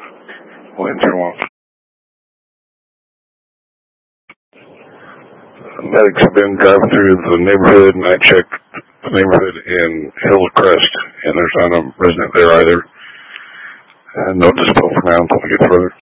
Went through one. Medics have been driving through the neighborhood, and I checked the neighborhood in Hillcrest, and there's not a resident there either. And no disposal for now until we get further.